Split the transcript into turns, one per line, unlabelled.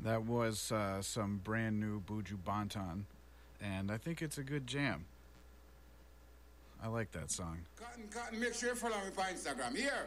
That was some brand new Buju Banton, and I think it's a good jam. I like that song.
Cotton, make sure you follow me on Instagram. Here.